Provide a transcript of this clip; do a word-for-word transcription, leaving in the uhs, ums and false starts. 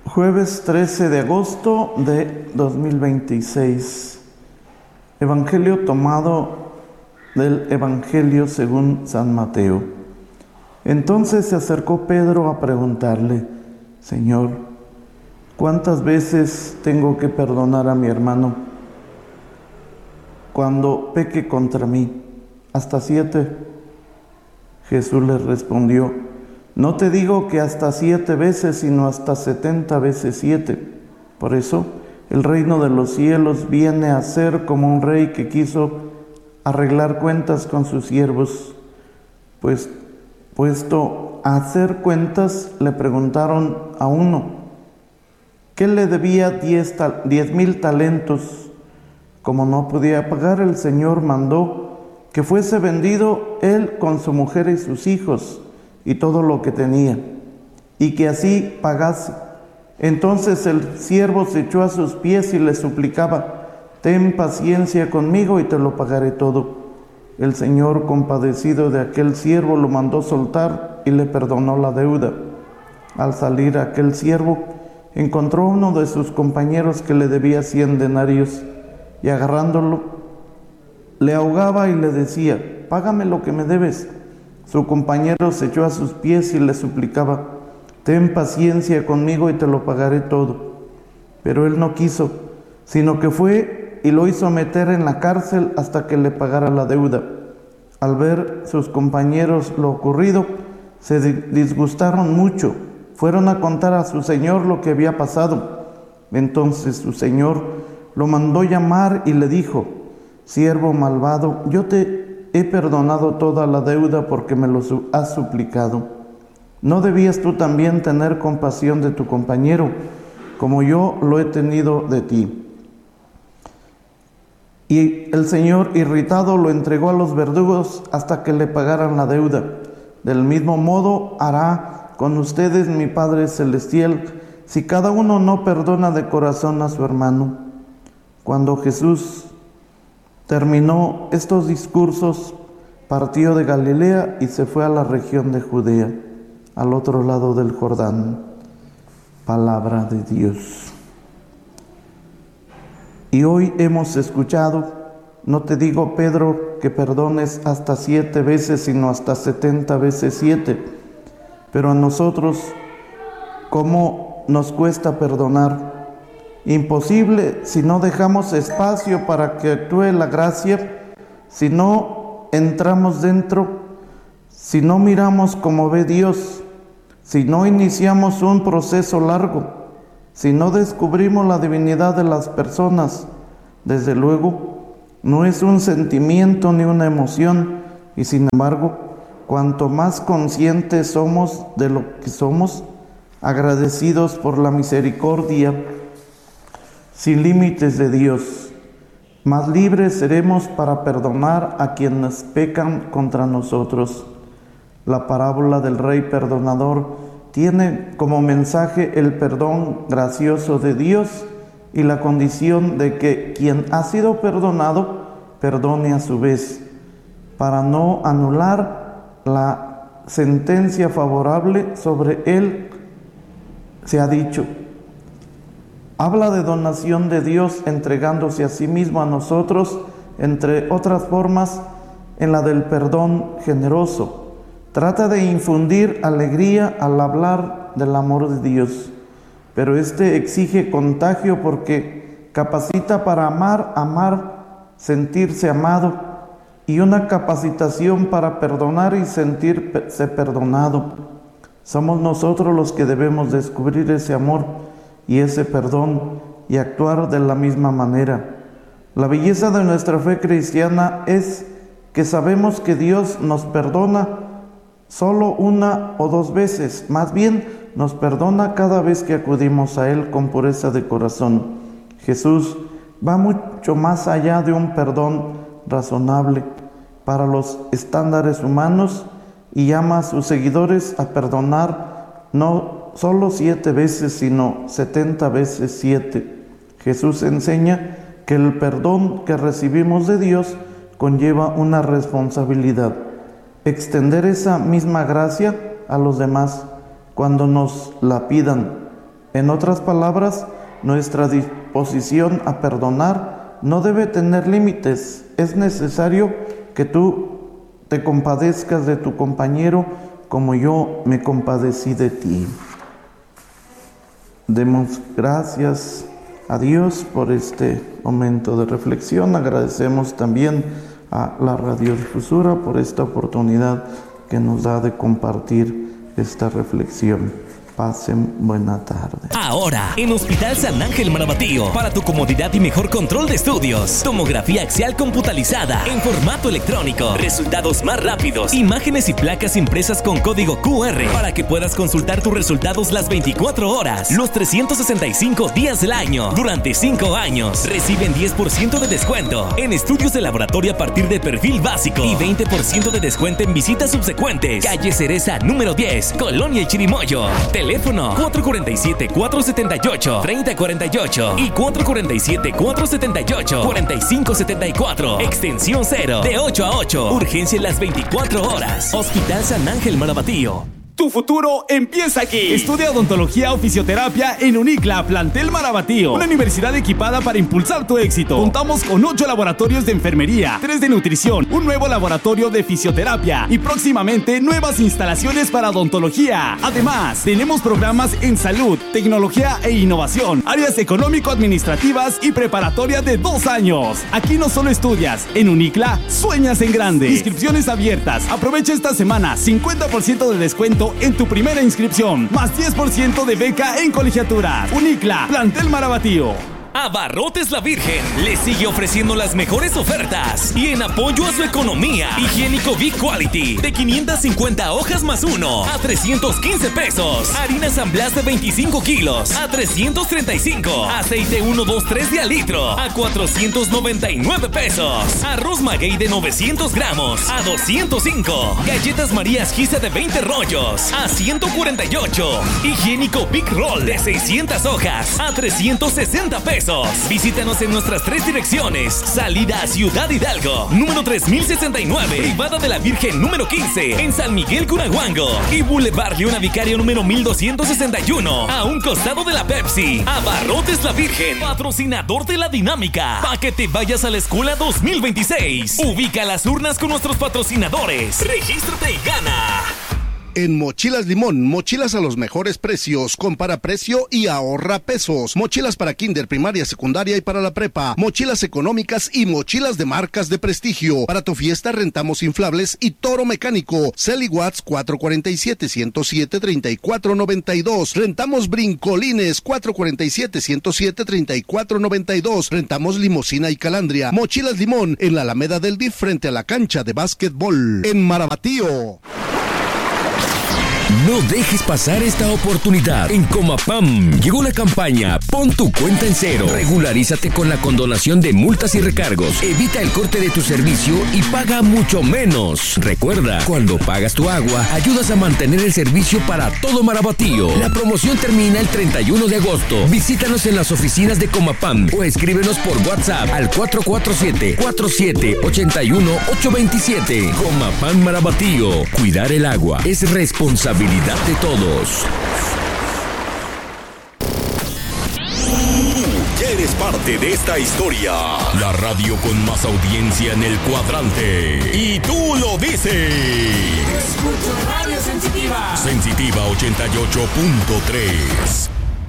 Jueves trece de agosto de dos mil veintiséis. Evangelio tomado del Evangelio según San Mateo. Entonces se acercó Pedro a preguntarle: Señor, ¿cuántas veces tengo que perdonar a mi hermano cuando peque contra mí? ¿Hasta siete? Jesús le respondió: no te digo que hasta siete veces, sino hasta setenta veces siete. Por eso, el reino de los cielos viene a ser como un rey que quiso arreglar cuentas con sus siervos. Pues, puesto a hacer cuentas, le preguntaron a uno que le debía diez, ta- diez mil talentos. Como no podía pagar, el Señor mandó que fuese vendido él con su mujer y sus hijos y todo lo que tenía, y que así pagase. Entonces el siervo se echó a sus pies y le suplicaba: ten paciencia conmigo y te lo pagaré todo. El Señor, compadecido de aquel siervo, lo mandó soltar y le perdonó la deuda. Al salir aquel siervo, encontró a uno de sus compañeros que le debía cien denarios, y agarrándolo, le ahogaba y le decía: págame lo que me debes. Su compañero se echó a sus pies y le suplicaba: ten paciencia conmigo y te lo pagaré todo. Pero él no quiso, sino que fue y lo hizo meter en la cárcel hasta que le pagara la deuda. Al ver sus compañeros lo ocurrido, se disgustaron mucho. Fueron a contar a su señor lo que había pasado. Entonces su señor lo mandó llamar y le dijo: siervo malvado, yo te he perdonado toda la deuda porque me lo has suplicado. ¿No debías tú también tener compasión de tu compañero, como yo lo he tenido de ti? Y el Señor, irritado, lo entregó a los verdugos hasta que le pagaran la deuda. Del mismo modo hará con ustedes mi Padre Celestial, si cada uno no perdona de corazón a su hermano. Cuando Jesús terminó estos discursos, partió de Galilea y se fue a la región de Judea, al otro lado del Jordán. Palabra de Dios. Y hoy hemos escuchado: no te digo, Pedro, que perdones hasta siete veces, sino hasta setenta veces siete. Pero a nosotros, ¿cómo nos cuesta perdonar? Imposible si no dejamos espacio para que actúe la gracia, si no entramos dentro, si no miramos como ve Dios, si no iniciamos un proceso largo, si no descubrimos la divinidad de las personas. Desde luego, no es un sentimiento ni una emoción, y sin embargo, cuanto más conscientes somos de lo que somos, agradecidos por la misericordia sin límites de Dios, más libres seremos para perdonar a quienes pecan contra nosotros. La parábola del rey perdonador tiene como mensaje el perdón gracioso de Dios y la condición de que quien ha sido perdonado perdone a su vez, para no anular la sentencia favorable sobre él. Se ha dicho: habla de donación de Dios entregándose a sí mismo a nosotros, entre otras formas, en la del perdón generoso. Trata de infundir alegría al hablar del amor de Dios, pero este exige contagio porque capacita para amar, amar, sentirse amado, y una capacitación para perdonar y sentirse perdonado. Somos nosotros los que debemos descubrir ese amor y ese perdón y actuar de la misma manera. La belleza de nuestra fe cristiana es que sabemos que Dios nos perdona solo una o dos veces, más bien nos perdona cada vez que acudimos a Él con pureza de corazón. Jesús va mucho más allá de un perdón razonable para los estándares humanos y llama a sus seguidores a perdonar no solo siete veces, sino setenta veces siete. Jesús enseña que el perdón que recibimos de Dios conlleva una responsabilidad: extender esa misma gracia a los demás cuando nos la pidan. En otras palabras, nuestra disposición a perdonar no debe tener límites. Es necesario que tú te compadezcas de tu compañero como yo me compadecí de ti. Demos gracias a Dios por este momento de reflexión. Agradecemos también a la radiodifusora por esta oportunidad que nos da de compartir esta reflexión. Pasen buena tarde. Ahora, en Hospital San Ángel Marabatío, para tu comodidad y mejor control de estudios. Tomografía axial computarizada en formato electrónico. Resultados más rápidos. Imágenes y placas impresas con código Q R para que puedas consultar tus resultados las veinticuatro horas, los trescientos sesenta y cinco días del año. Durante cinco años, reciben diez por ciento de descuento en estudios de laboratorio a partir de perfil básico y veinte por ciento de descuento en visitas subsecuentes. Calle Cereza número diez, Colonia El Chirimoyo. Teléfono cuatro cuatro siete, cuatro siete ocho, tres cero cuatro ocho y cuatro cuatro siete, cuatro siete ocho, cuatro cinco siete cuatro. Extensión cero, de ocho a ocho. Urgencia en las veinticuatro horas. Hospital San Ángel Marabatío. Tu futuro empieza aquí. Estudia odontología o fisioterapia en UNICLA, plantel Marabatío. Una universidad equipada para impulsar tu éxito. Contamos con ocho laboratorios de enfermería, tres de nutrición, un nuevo laboratorio de fisioterapia y próximamente nuevas instalaciones para odontología. Además, tenemos programas en salud, tecnología e innovación, áreas económico-administrativas y preparatoria de dos años. Aquí no solo estudias, en UNICLA sueñas en grande. Inscripciones abiertas. Aprovecha esta semana cincuenta por ciento de descuento en tu primera inscripción, más diez por ciento de beca en colegiaturas. UNICLA, plantel Marabatío. Abarrotes La Virgen le sigue ofreciendo las mejores ofertas y en apoyo a su economía. Higiénico Big Quality de quinientas cincuenta hojas más uno a trescientos quince pesos. Harina San Blas de veinticinco kilos a trescientos treinta y cinco. Aceite ciento veintitrés de al litro a cuatrocientos noventa y nueve pesos. Arroz maguey de novecientos gramos a doscientos cinco. Galletas Marías Giza de veinte rollos a ciento cuarenta y ocho. Higiénico Big Roll de seiscientas hojas a trescientos sesenta pesos. Visítanos en nuestras tres direcciones. Salida a Ciudad Hidalgo, número tres mil sesenta y nueve, Privada de la Virgen número quince, en San Miguel Curahuango, y Boulevard Leona Vicario número mil doscientos sesenta y uno, a un costado de la Pepsi. Abarrotes La Virgen, patrocinador de la dinámica para que te vayas a la escuela dos mil veintiséis. Ubica las urnas con nuestros patrocinadores. Regístrate y gana. En Mochilas Limón, mochilas a los mejores precios, compara precio y ahorra pesos. Mochilas para kinder, primaria, secundaria y para la prepa. Mochilas económicas y mochilas de marcas de prestigio. Para tu fiesta rentamos inflables y toro mecánico. Celi Watts cuatro cuatro siete, uno cero siete, tres cuatro nueve dos. Rentamos brincolines cuatro cuatro siete, uno cero siete, tres cuatro nueve dos. Rentamos limusina y calandria. Mochilas Limón en la Alameda del D I F frente a la cancha de básquetbol. En Marabatío. No dejes pasar esta oportunidad. En Comapam llegó la campaña Pon tu cuenta en cero. Regularízate con la condonación de multas y recargos. Evita el corte de tu servicio y paga mucho menos. Recuerda, cuando pagas tu agua, ayudas a mantener el servicio para todo Marabatío. La promoción termina el treinta y uno de agosto. Visítanos en las oficinas de Comapam o escríbenos por WhatsApp al cuatro cuatro siete, cuatro siete ocho uno, ocho dos siete. Comapam Marabatío. Cuidar el agua es responsabilidad de todos. Tú eres parte de esta historia. La radio con más audiencia en el cuadrante. Y tú lo dices. Escucho Radio Sensitiva. Sensitiva ochenta y ocho punto tres.